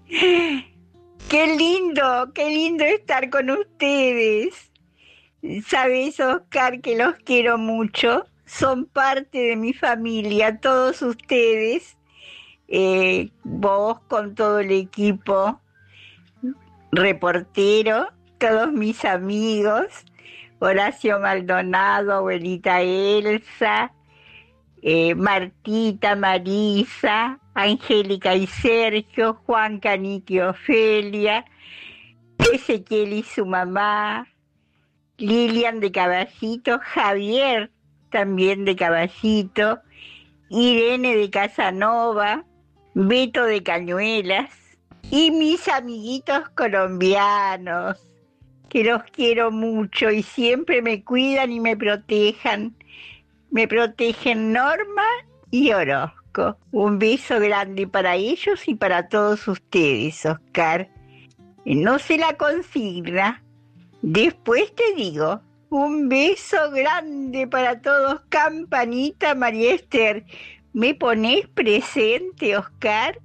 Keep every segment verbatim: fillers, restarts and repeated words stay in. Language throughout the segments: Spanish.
Qué lindo, qué lindo estar con ustedes. Sabes, Oscar, que los quiero mucho. Son parte de mi familia, todos ustedes. Eh, vos con todo el equipo reportero, todos mis amigos, Horacio Maldonado, abuelita Elsa, eh, Martita, Marisa, Angélica y Sergio, Juan, Canique, Ofelia, Ezequiel y su mamá, Lilian de Caballito, Javier también de Caballito, Irene de Casanova, Beto de Cañuelas y mis amiguitos colombianos, que los quiero mucho y siempre me cuidan y me protejan. Me protegen Norma y Orozco. Un beso grande para ellos y para todos ustedes, Oscar. No sé la consigna. Después te digo. Un beso grande para todos. Campanita, María Esther. ¿Me ponés presente, Oscar?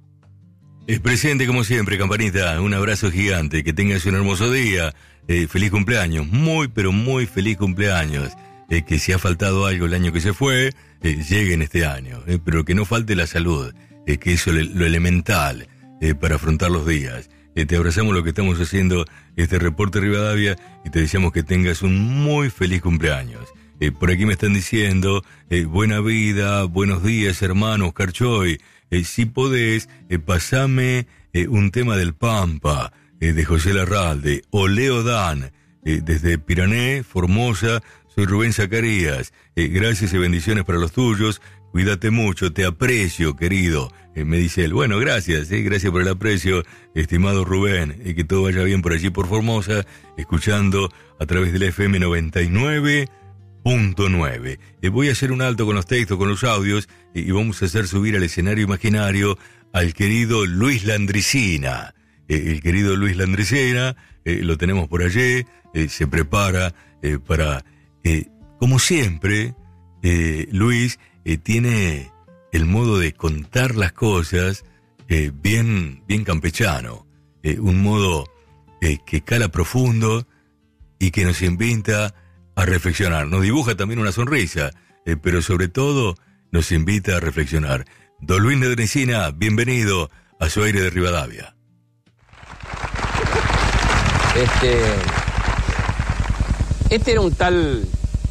Es presente como siempre, Campanita. Un abrazo gigante. Que tengas un hermoso día. Eh, feliz cumpleaños. Muy, pero muy feliz cumpleaños. Eh, que si ha faltado algo el año que se fue, eh, llegue en este año. Eh, pero que no falte la salud. Eh, que eso es lo elemental eh, para afrontar los días. Eh, te abrazamos lo que estamos haciendo, este reporte Rivadavia, y te deseamos que tengas un muy feliz cumpleaños. Eh, por aquí me están diciendo, eh, buena vida, buenos días, hermano Oscar Choy. Eh, si podés, eh, pasame eh, un tema del Pampa, eh, de José Larralde, o Leo Dan, eh, desde Pirané, Formosa. Soy Rubén Zacarías. Eh, gracias y bendiciones para los tuyos. Cuídate mucho, te aprecio, querido. Eh, me dice él. Bueno, gracias, eh, gracias por el aprecio, estimado Rubén. Eh, que todo vaya bien por allí, por Formosa, escuchando a través de la F M noventa y nueve punto nueve. Eh, voy a hacer un alto con los textos, con los audios, eh, y vamos a hacer subir al escenario imaginario al querido Luis Landricina. Eh, el querido Luis Landricina, eh, lo tenemos por allí, eh, se prepara eh, para... Eh, como siempre, eh, Luis eh, tiene el modo de contar las cosas eh, bien, bien campechano, eh, un modo eh, que cala profundo y que nos invita a reflexionar. Nos dibuja también una sonrisa, eh, pero sobre todo nos invita a reflexionar. Don Luis Landricina, bienvenido a Su Aire de Rivadavia. Este... Este era un tal,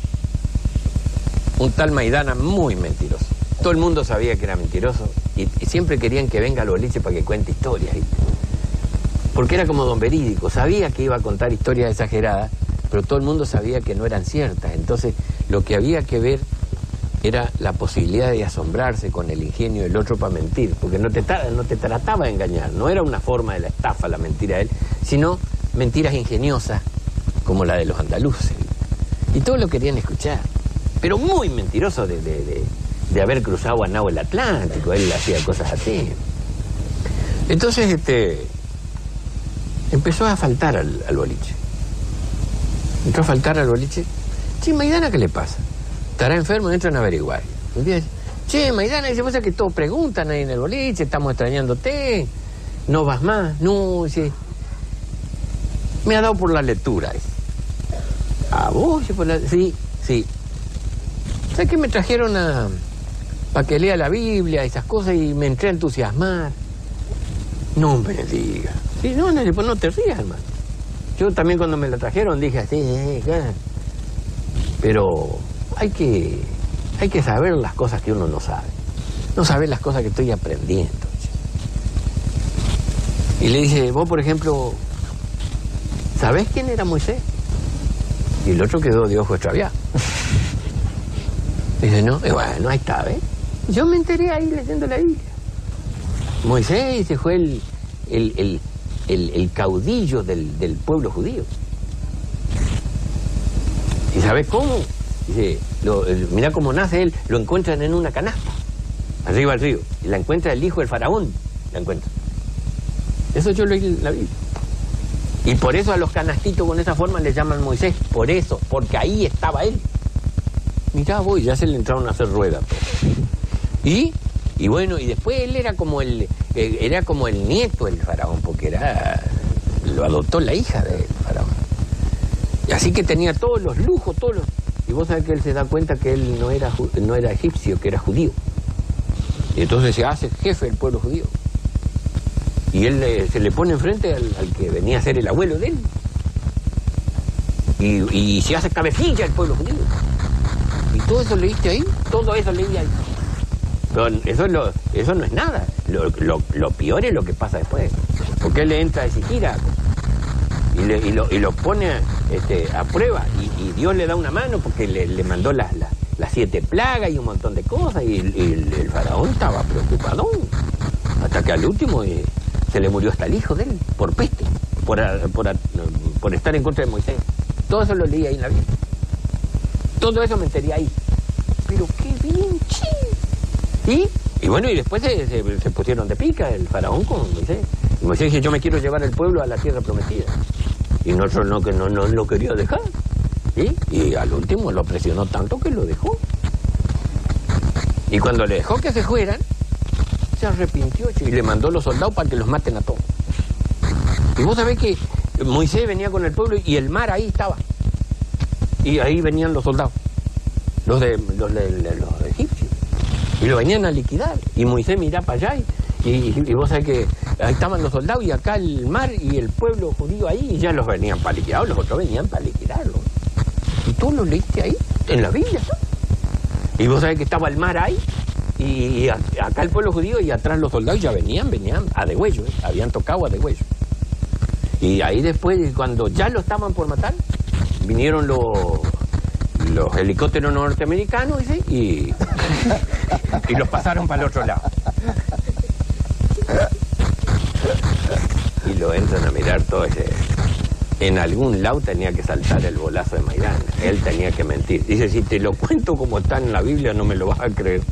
un tal Maidana muy mentiroso. Todo el mundo sabía que era mentiroso y, y siempre querían que venga al boliche para que cuente historias, ¿viste? Porque era como don Verídico, sabía que iba a contar historias exageradas, pero todo el mundo sabía que no eran ciertas. Entonces lo que había que ver era la posibilidad de asombrarse con el ingenio del otro para mentir, porque no te, no te trataba de engañar, no era una forma de la estafa la mentira de él, sino mentiras ingeniosas, como la de los andaluces. Y todos lo querían escuchar. Pero muy mentiroso de, de, de, de haber cruzado a nao el Atlántico. Él hacía cosas así. Entonces, este... empezó a faltar al, al boliche. Entró a faltar al boliche. Che, Maidana, ¿qué le pasa? ¿Estará enfermo? Entran a averiguar. Un día dice, che, Maidana, dice, pasa que todos preguntan ahí en el boliche, estamos extrañándote. ¿No vas más? No, dice... Me ha dado por la lectura. ¿A vos? Por la... Sí, sí. ¿Sabes que me trajeron a... para que lea la Biblia, esas cosas, y me entré a entusiasmar? No me digas. Sí, no, no, no te rías, hermano. Yo también cuando me la trajeron dije así, eh, claro. Pero hay que... hay que saber las cosas que uno no sabe. No saber las cosas que estoy aprendiendo. Y le dije, vos, por ejemplo... ¿sabés quién era Moisés? Y el otro quedó de ojo extraviado. Dice, no, y bueno, ahí está, ¿ves? Yo me enteré ahí leyendo la Biblia. Moisés ese fue el, el, el, el, el caudillo del, del pueblo judío. ¿Y sabés cómo? Dice, lo, el, mirá cómo nace él, lo encuentran en una canasta, arriba al río. Y la encuentra el hijo del faraón, la encuentra. Eso yo leí en la Biblia. Y por eso a los canastitos con esa forma le llaman Moisés. Por eso, porque ahí estaba él. Mirá vos, ya se le entraron a hacer ruedas. Y, Y bueno, y después él era como el eh, era como el nieto del faraón, porque era lo adoptó la hija del faraón. Y así que tenía todos los lujos, todos los... Y vos sabés que él se da cuenta que él no era, no era egipcio, que era judío. Y entonces se hace jefe del pueblo judío. Y él eh, se le pone enfrente al, al que venía a ser el abuelo de él. Y, y se hace cabecilla el pueblo judío. ¿Y todo eso leíste ahí? Todo eso leí ahí. Pero eso, es lo, eso no es nada. Lo, lo, lo peor es lo que pasa después. Porque él le entra a exigir a... Y, le, y, lo, y lo pone este, a prueba. Y, y Dios le da una mano porque le, le mandó las, las, las siete plagas y un montón de cosas. Y, y el, el faraón estaba preocupado. Hasta que al último eh, se le murió hasta el hijo de él, por peste, por, por, por estar en contra de Moisés. Todo eso lo leí ahí en la Biblia. Todo eso me enteré ahí. Pero qué bien, che. ¿Y? Y bueno, y después se, se, se pusieron de pica el faraón con Moisés. Y Moisés dice, yo me quiero llevar el pueblo a la tierra prometida. Y nosotros no, que no, no lo quería dejar. ¿Sí? Y al último lo presionó tanto que lo dejó. Y cuando le dejó que se fueran, se arrepintió y le mandó los soldados para que los maten a todos. Y vos sabés que Moisés venía con el pueblo y el mar ahí estaba. Y ahí venían los soldados, los de los, de, de, los egipcios. Y lo venían a liquidar. Y Moisés mirá para allá y, y, y vos sabés que ahí estaban los soldados y acá el mar y el pueblo judío ahí y ya los venían para liquidar, los otros venían para liquidarlos. Y tú lo leíste ahí, en la Biblia, ¿no? Y vos sabés que estaba el mar ahí y, y acá el pueblo judío y atrás los soldados ya venían, venían a degüello, ¿eh? Habían tocado a degüello. Y ahí después, cuando ya lo estaban por matar, vinieron los, los helicópteros norteamericanos ¿sí? y, y los pasaron para el otro lado. Y lo entran a mirar todo ese... En algún lado tenía que saltar el bolazo de Maidana. Él tenía que mentir. Dice, si te lo cuento como está en la Biblia, no me lo vas a creer.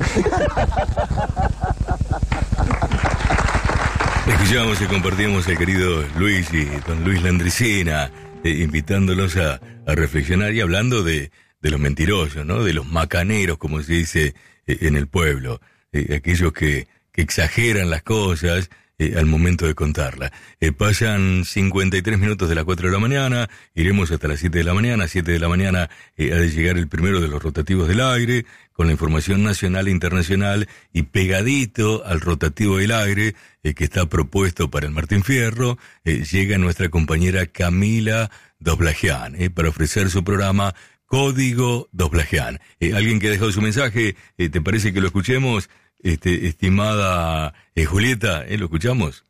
Escuchamos y compartimos al querido Luis y don Luis Landricina, eh, invitándolos a, a reflexionar y hablando de, de los mentirosos, ¿no? De los macaneros, como se dice eh, en el pueblo. Eh, aquellos que, que exageran las cosas eh, al momento de contarlas. Eh, pasan cincuenta y tres minutos de las cuatro de la mañana, iremos hasta las siete de la mañana. siete de la mañana eh, ha de llegar el primero de los rotativos del aire, con la información nacional e internacional, y pegadito al rotativo del aire, eh, que está propuesto para el Martín Fierro, eh, llega nuestra compañera Camila Doblajian, eh, para ofrecer su programa Código Doblajian. Eh, alguien que ha dejado su mensaje, eh, ¿te parece que lo escuchemos? Este, estimada eh, Julieta, ¿eh? ¿Lo escuchamos?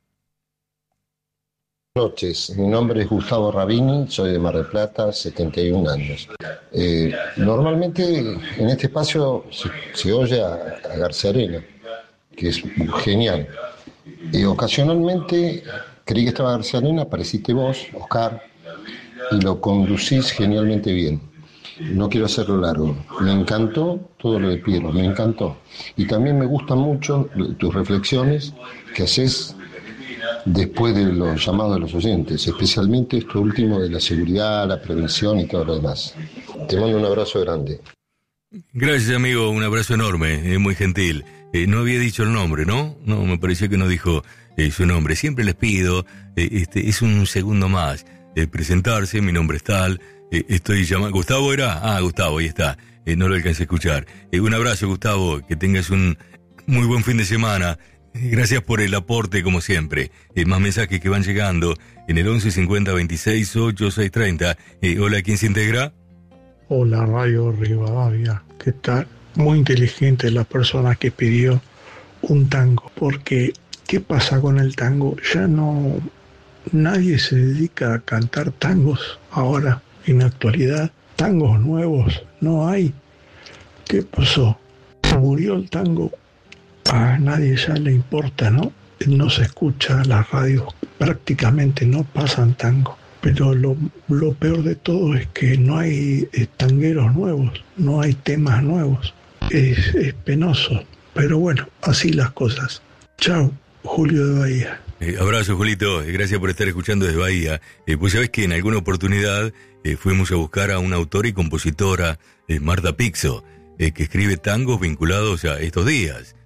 Buenas noches, mi nombre es Gustavo Rabini, soy de Mar del Plata, setenta y un años. Eh, normalmente en este espacio se, se oye a, a García Arena, que es genial. Eh, ocasionalmente creí que estaba García Arena, apareciste vos, Oscar, y lo conducís genialmente bien. No quiero hacerlo largo. Me encantó todo lo de Piero, me encantó. Y también me gustan mucho tus reflexiones que haces después de los llamados de los oyentes, especialmente esto último de la seguridad, la prevención y todo lo demás. Te mando un abrazo grande. Gracias, amigo, un abrazo enorme, es muy gentil. Eh, no había dicho el nombre, ¿no? No, me pareció que no dijo eh, su nombre. Siempre les pido, eh, este es un segundo más, eh, presentarse, mi nombre es tal, eh, estoy llamando... ¿Gustavo era? Ah, Gustavo, ahí está, eh, no lo alcancé a escuchar. Eh, un abrazo, Gustavo, que tengas un muy buen fin de semana. Gracias por el aporte, como siempre. Eh, más mensajes que van llegando en el once cincuenta veintiséis ochenta y seis treinta. Eh, hola, ¿quién se integra? Hola, Radio Rivadavia. ¿Qué tal? Muy inteligente la persona que pidió un tango, porque ¿qué pasa con el tango? Ya no... Nadie se dedica a cantar tangos ahora, en la actualidad. Tangos nuevos no hay. ¿Qué pasó? Murió el tango. A nadie ya le importa, ¿no? No se escucha, las radios prácticamente no pasan tango. Pero lo, lo peor de todo es que no hay eh, tangueros nuevos, no hay temas nuevos. Es, es penoso, pero bueno, así las cosas. Chao, Julio de Bahía. Eh, abrazo, Julito, eh, gracias por estar escuchando desde Bahía. Eh, pues sabés que en alguna oportunidad eh, fuimos a buscar a una autora y compositora, eh, Marta Pixo, eh, que escribe tangos vinculados a estos días.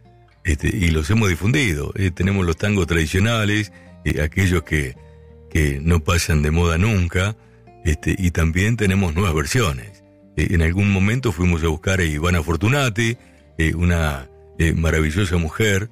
este, y los hemos difundido. Eh, tenemos los tangos tradicionales, eh, aquellos que, que no pasan de moda nunca, este, y también tenemos nuevas versiones. Eh, en algún momento fuimos a buscar a Ivana Fortunati, eh, una eh, maravillosa mujer,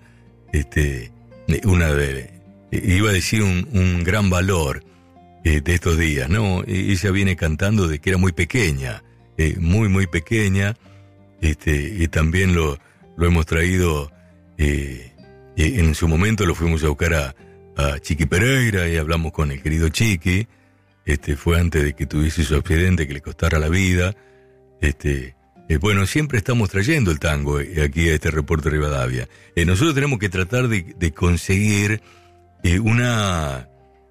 este, una de, eh, iba a decir un, un gran valor eh, de estos días, ¿no? Eh, ella viene cantando de que era muy pequeña, eh, muy, muy pequeña, este, y también lo, lo hemos traído, eh, eh, en su momento lo fuimos a buscar a, a Chiqui Pereira y hablamos con el querido Chiqui, este, fue antes de que tuviese su accidente que le costara la vida, este... Eh, bueno, siempre estamos trayendo el tango eh, aquí a este reporte de Rivadavia. Eh, nosotros tenemos que tratar de, de conseguir eh, una,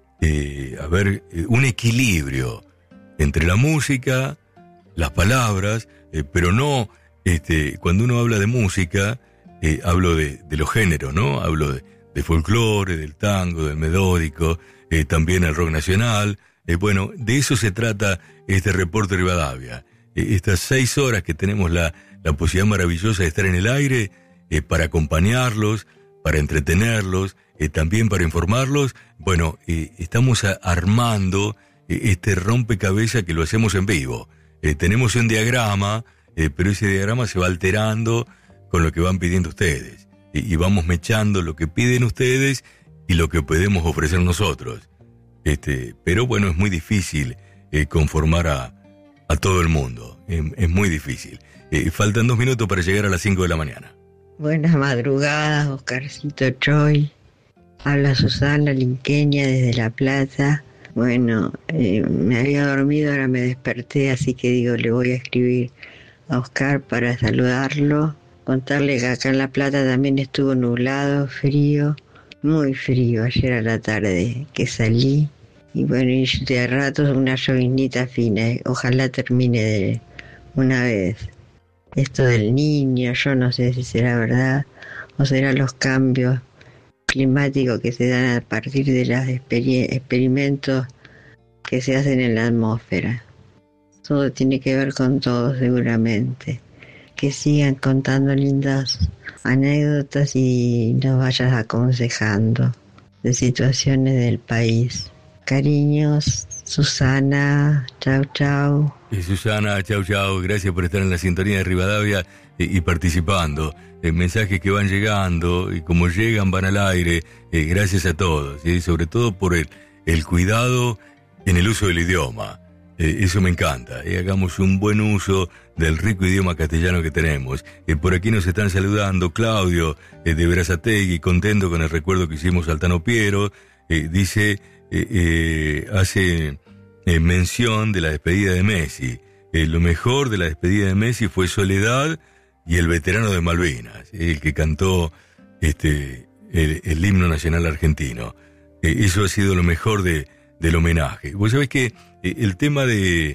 eh, a ver, eh, un equilibrio entre la música, las palabras, eh, pero no, este, cuando uno habla de música, eh, hablo de, de los géneros, ¿no? Hablo de, de folclore, del tango, del melódico, eh, también el rock nacional. Eh, bueno, de eso se trata este reporte de Rivadavia. Estas seis horas que tenemos la, la posibilidad maravillosa de estar en el aire, eh, para acompañarlos, para entretenerlos, eh, también para informarlos, bueno, eh, estamos a, armando eh, este rompecabezas que lo hacemos en vivo. Eh, tenemos un diagrama, eh, pero ese diagrama se va alterando con lo que van pidiendo ustedes. Y, y vamos mechando lo que piden ustedes y lo que podemos ofrecer nosotros. Este, pero bueno, es muy difícil eh, conformar a a todo el mundo, es, es muy difícil. Eh, faltan dos minutos para llegar a las cinco de la mañana. Buenas madrugadas, Oscarcito Choy. Habla Susana Linqueña desde La Plata. Bueno, eh, me había dormido, ahora me desperté, así que digo, le voy a escribir a Oscar para saludarlo. Contarle que acá en La Plata también estuvo nublado, frío, muy frío ayer a la tarde que salí. Y bueno, y de ratos una llovinita fina, ojalá termine de una vez. Esto del niño, yo no sé si será verdad o serán los cambios climáticos que se dan a partir de los exper- experimentos que se hacen en la atmósfera. Todo tiene que ver con todo seguramente. Que sigan contando lindas anécdotas y nos vayas aconsejando de situaciones del país. Cariños, Susana, chau chau. Eh, Susana, chau chau, gracias por estar en la sintonía de Rivadavia eh, y participando. Eh, mensajes que van llegando y como llegan van al aire, eh, gracias a todos, y sobre todo por el, el cuidado en el uso del idioma. Eh, eso me encanta, eh, hagamos un buen uso del rico idioma castellano que tenemos. Eh, por aquí nos están saludando Claudio eh, de Berazategui, contento con el recuerdo que hicimos al Tano Piero, eh, dice... Eh, eh, hace eh, mención de la despedida de Messi. Eh, lo mejor de la despedida de Messi fue Soledad y el veterano de Malvinas, el que cantó este el, el himno nacional argentino. Eh, eso ha sido lo mejor de, del homenaje. Vos sabés que eh, el tema de...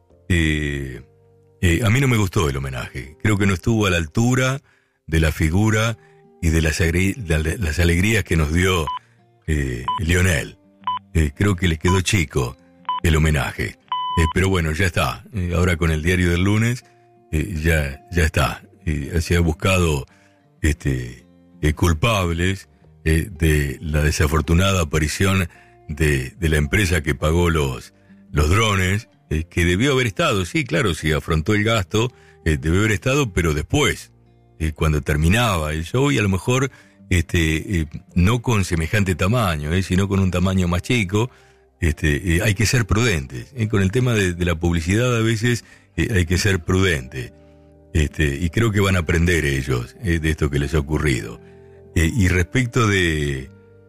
Eh, eh, a mí no me gustó el homenaje. Creo que no estuvo a la altura de la figura y de las, agre- de las alegrías que nos dio eh, Lionel. Eh, creo que les quedó chico el homenaje. Eh, pero bueno, ya está. Eh, ahora con el diario del lunes, eh, ya, ya está. Eh, se ha buscado este, eh, culpables eh, de la desafortunada aparición de, de la empresa que pagó los, los drones, eh, que debió haber estado, sí, claro, si afrontó el gasto, eh, debió haber estado, pero después, eh, cuando terminaba el show y a lo mejor... Este, eh, no con semejante tamaño, eh, sino con un tamaño más chico. Este, eh, hay que ser prudentes. Eh, con el tema de, de la publicidad a veces eh, hay que ser prudente. Este, y creo que van a aprender ellos eh, de esto que les ha ocurrido. Eh, y respecto de,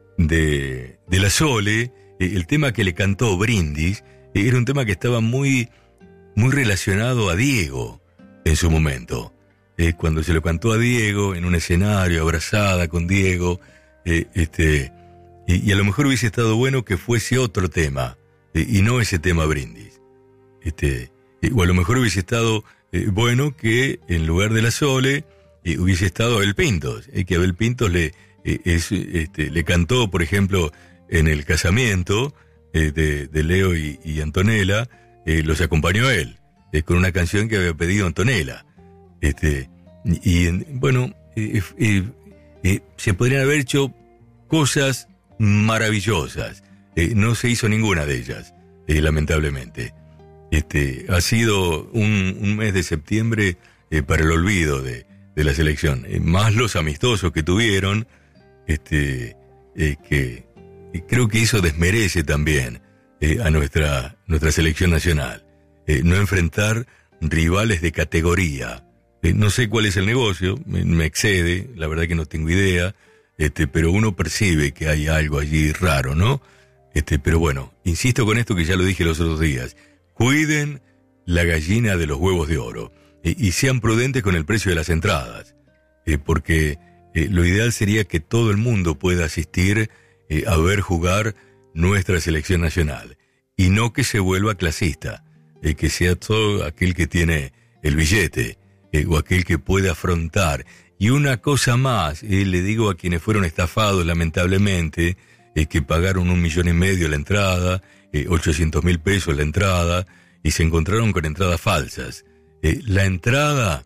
de, de la Sole, eh, el tema que le cantó Brindis eh, era un tema que estaba muy, muy relacionado a Diego en su momento. Eh, cuando se lo cantó a Diego en un escenario, abrazada con Diego, eh, este, y, y a lo mejor hubiese estado bueno que fuese otro tema, eh, y no ese tema Brindis. Este, eh, o a lo mejor hubiese estado eh, bueno que en lugar de la Sole eh, hubiese estado Abel Pintos, eh, que Abel Pintos le, eh, es, este, le cantó, por ejemplo, en el casamiento eh, de, de Leo y, y Antonella, eh, los acompañó él, eh, con una canción que había pedido Antonella. Este, y bueno, eh, eh, eh, se podrían haber hecho cosas maravillosas. Eh, no se hizo ninguna de ellas, eh, lamentablemente. Este, ha sido un, un mes de septiembre eh, para el olvido de, de la selección. Eh, más los amistosos que tuvieron, este, eh, que eh, creo que eso desmerece también eh, a nuestra, nuestra selección nacional. Eh, no enfrentar rivales de categoría. Eh, no sé cuál es el negocio, me, me excede, la verdad que no tengo idea, este, pero uno percibe que hay algo allí raro, ¿no? Este, pero bueno, insisto con esto que ya lo dije los otros días. Cuiden la gallina de los huevos de oro eh, y sean prudentes con el precio de las entradas, eh, porque eh, lo ideal sería que todo el mundo pueda asistir eh, a ver jugar nuestra selección nacional y no que se vuelva clasista, eh, que sea todo aquel que tiene el billete eh, o aquel que puede afrontar. Y una cosa más, eh, le digo a quienes fueron estafados lamentablemente, eh, que pagaron un millón y medio la entrada, eh, ochocientos mil pesos la entrada, y se encontraron con entradas falsas. Eh, la entrada,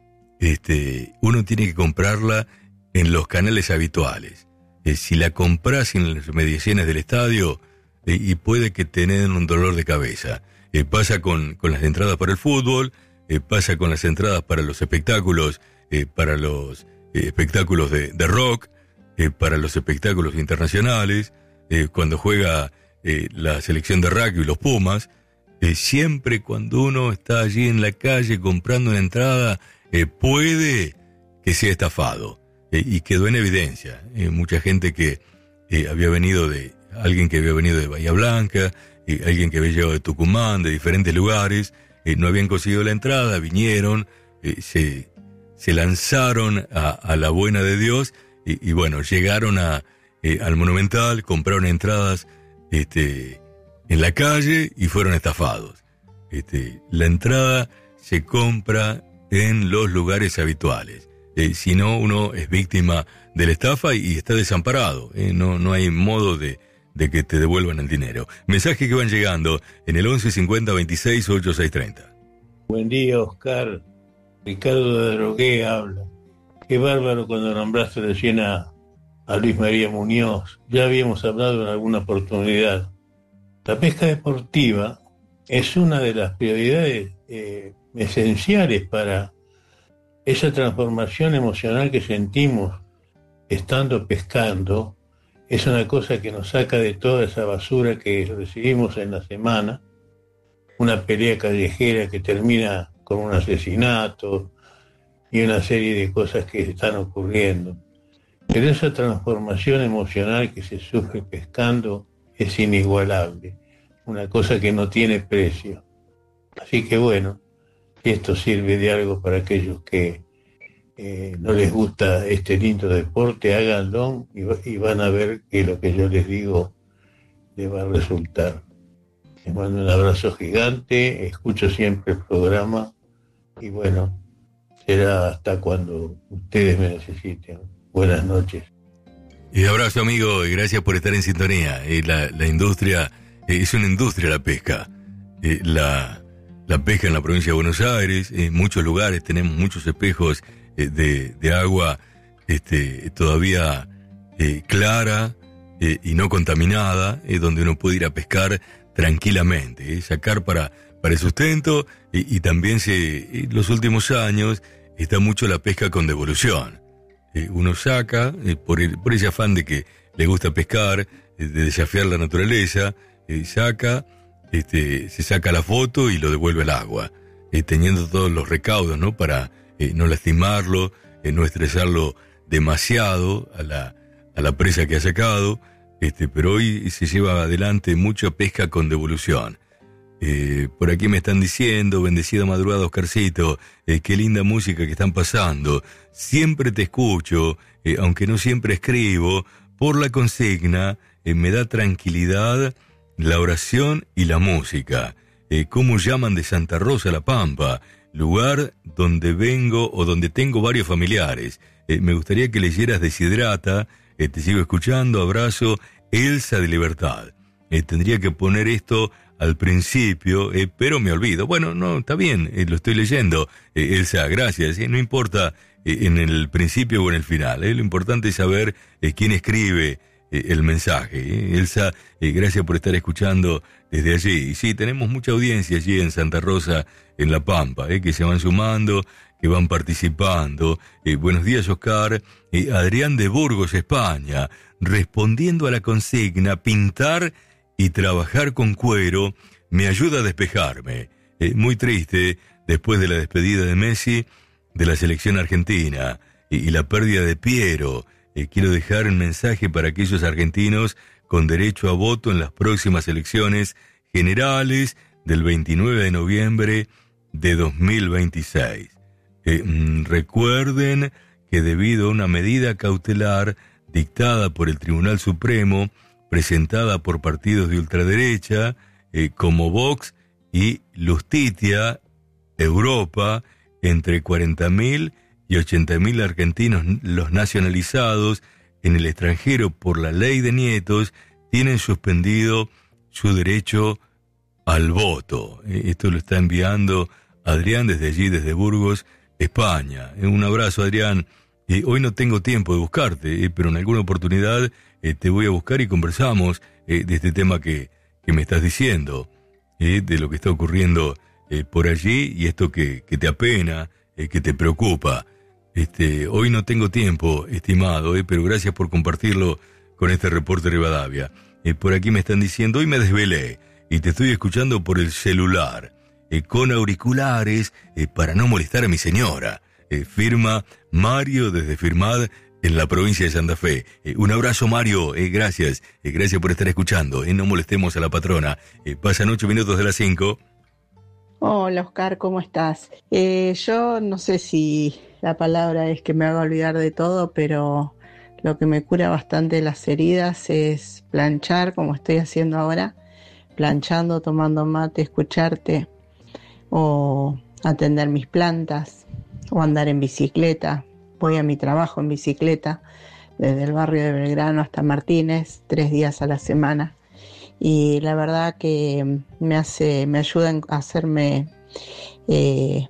este, uno tiene que comprarla en los canales habituales. Eh, si la compras en las mediaciones del estadio, eh, y puede que te den un dolor de cabeza. Eh, pasa con, con las entradas para el fútbol, eh, pasa con las entradas para los espectáculos, eh, para los eh, espectáculos de, de rock, eh, para los espectáculos internacionales, eh, cuando juega eh, la selección de rugby, los Pumas, eh, siempre cuando uno está allí en la calle comprando una entrada, eh, puede que sea estafado, eh, y quedó en evidencia. Eh, mucha gente que eh, había venido de, alguien que había venido de Bahía Blanca, eh, alguien que había llegado de Tucumán, de diferentes lugares, eh, no habían conseguido la entrada, vinieron, eh, se, se lanzaron a, a la buena de Dios, y, y bueno, llegaron a, eh, al Monumental, compraron entradas este, en la calle y fueron estafados. Este, la entrada se compra en los lugares habituales. Eh, si no, uno es víctima de la estafa y, y está desamparado. Eh, no, no hay modo de, de que te devuelvan el dinero. Mensajes que van llegando en el once cincuenta veintiséis ochenta y seis treinta. Buen día, Oscar. Ricardo de Drogué habla. Qué bárbaro cuando nombraste recién a, a Luis María Muñoz. Ya habíamos hablado en alguna oportunidad. La pesca deportiva es una de las prioridades eh, esenciales para esa transformación emocional que sentimos estando pescando. Es una cosa que nos saca de toda esa basura que recibimos en la semana, una pelea callejera que termina con un asesinato y una serie de cosas que están ocurriendo. Pero esa transformación emocional que se sufre pescando es inigualable, una cosa que no tiene precio. Así que bueno, si esto sirve de algo para aquellos que eh, no les gusta este lindo deporte, háganlo y, y van a ver que lo que yo les digo les va a resultar. Les mando un abrazo gigante, escucho siempre el programa y bueno, será hasta cuando ustedes me necesiten. Buenas noches. Y abrazo, amigo, y gracias por estar en sintonía. Eh, la, la industria, eh, es una industria la pesca. Eh, la, la pesca en la provincia de Buenos Aires, en muchos lugares tenemos muchos espejos eh, de, de agua este, todavía eh, clara eh, y no contaminada, eh, donde uno puede ir a pescar tranquilamente, eh, sacar para, para el sustento, y, y también se, en los últimos años está mucho la pesca con devolución. Eh, uno saca, eh, por, el, por ese afán de que le gusta pescar, eh, de desafiar la naturaleza, eh, saca, este, se saca la foto y lo devuelve al agua, eh, teniendo todos los recaudos, ¿no? Para eh, no lastimarlo, eh, no estresarlo demasiado a la, a la presa que ha sacado, este, pero hoy se lleva adelante mucha pesca con devolución. Eh, por aquí me están diciendo, bendecida madrugada, Oscarcito, eh, qué linda música que están pasando. Siempre te escucho, eh, aunque no siempre escribo, por la consigna, eh, me da tranquilidad la oración y la música. Eh, ¿Cómo llaman de Santa Rosa La Pampa? Lugar donde vengo o donde tengo varios familiares. Eh, me gustaría que leyeras Deshidrata, eh, te sigo escuchando, abrazo, Elsa de Libertad. Eh, tendría que poner esto al principio, eh, pero me olvido. Bueno, no, está bien, eh, lo estoy leyendo. Eh, Elsa, gracias. Eh, no importa eh, en el principio o en el final. Eh, lo importante es saber eh, quién escribe eh, el mensaje. Eh. Elsa, eh, gracias por estar escuchando desde allí. Y sí, tenemos mucha audiencia allí en Santa Rosa, en La Pampa, eh, que se van sumando, que van participando. Eh, buenos días, Oscar. Eh, Adrián de Burgos, España, respondiendo a la consigna, pintar y trabajar con cuero me ayuda a despejarme. Eh, muy triste, después de la despedida de Messi de la selección argentina y, y la pérdida de Piero. Eh, quiero dejar un mensaje para aquellos argentinos con derecho a voto en las próximas elecciones generales del veintinueve de noviembre de dos mil veintiséis. Eh, mm, recuerden que debido a una medida cautelar dictada por el Tribunal Supremo, presentada por partidos de ultraderecha eh, como Vox y Lustitia, Europa, entre cuarenta mil y ochenta mil argentinos, los nacionalizados en el extranjero por la ley de nietos, tienen suspendido su derecho al voto. Eh, esto lo está enviando Adrián desde allí, desde Burgos, España. Eh, un abrazo, Adrián. Eh, hoy no tengo tiempo de buscarte, eh, pero en alguna oportunidad eh, te voy a buscar y conversamos eh, de este tema que, que me estás diciendo, eh, de lo que está ocurriendo eh, por allí y esto que, que te apena, eh, que te preocupa. Este, hoy no tengo tiempo, estimado, eh, pero gracias por compartirlo con este reporte de Rivadavia. Eh, por aquí me están diciendo, hoy me desvelé y te estoy escuchando por el celular, eh, con auriculares, eh, para no molestar a mi señora. Eh, firma Mario desde Firmad, en la provincia de Santa Fe. Eh, un abrazo, Mario, eh, gracias, eh, gracias por estar escuchando, eh, no molestemos a la patrona. Eh, pasan ocho minutos de las cinco. Hola, Oscar, ¿cómo estás? Eh, yo no sé si la palabra es que me haga olvidar de todo, pero lo que me cura bastante las heridas es planchar, como estoy haciendo ahora, planchando, tomando mate, escucharte, o atender mis plantas, o andar en bicicleta. Voy a mi trabajo en bicicleta, desde el barrio de Belgrano hasta Martínez, tres días a la semana. Y la verdad que me hace, me ayuda a hacerme eh,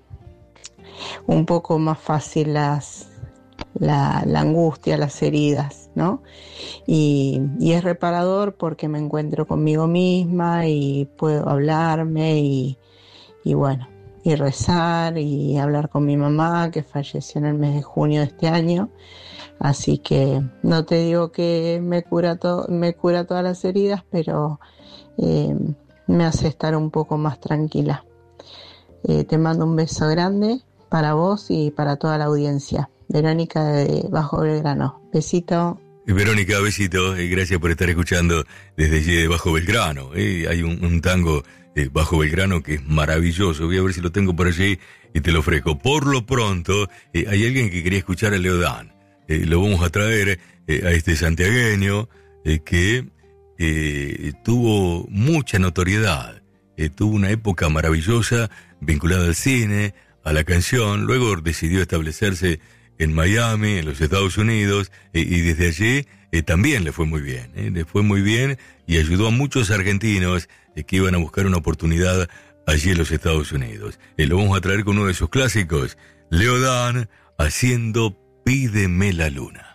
un poco más fácil las, la, la angustia, las heridas, ¿no? Y, y es reparador porque me encuentro conmigo misma y puedo hablarme y, y bueno, y rezar y hablar con mi mamá, que falleció en el mes de junio de este año. Así que no te digo que me cura, to- me cura todas las heridas, pero eh, me hace estar un poco más tranquila. Eh, te mando un beso grande para vos y para toda la audiencia. Verónica de Bajo Belgrano. Besito. Verónica, besito, eh, gracias por estar escuchando desde allí de Bajo Belgrano. Eh, hay un, un tango eh, Bajo Belgrano que es maravilloso. Voy a ver si lo tengo por allí y te lo ofrezco. Por lo pronto, eh, hay alguien que quería escuchar a Leodán. Eh, lo vamos a traer eh, a este santiagueño eh, que eh, tuvo mucha notoriedad. Eh, tuvo una época maravillosa vinculada al cine, a la canción. Luego decidió establecerse en Miami, en los Estados Unidos, eh, y desde allí eh, también le fue muy bien, eh, le fue muy bien y ayudó a muchos argentinos eh, que iban a buscar una oportunidad allí en los Estados Unidos. Eh, lo vamos a traer con uno de sus clásicos, Leodán, haciendo Pídeme la luna.